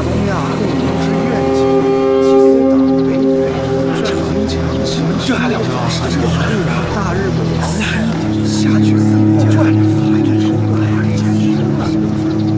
东亚共荣之愿景，其党北匪，这城墙形这还了得？大日本王下去。